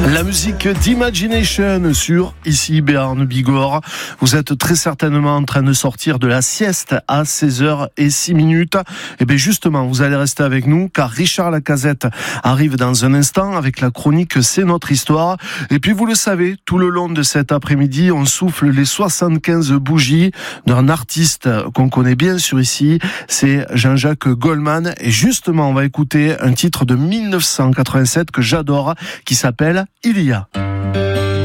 La musique d'Imagination sur ici Béarn Bigorre. Vous êtes très certainement en train de sortir de la sieste à 16h06. Et bien justement, vous allez rester avec nous car Richard Lacazette arrive dans un instant avec la chronique C'est notre histoire. Et puis vous le savez, tout le long de cet après-midi, on souffle les 75 bougies d'un artiste qu'on connaît bien sur ici. C'est Jean-Jacques Goldman. Et justement, on va écouter un titre de 1987 que j'adore qui s'appelle Il y a.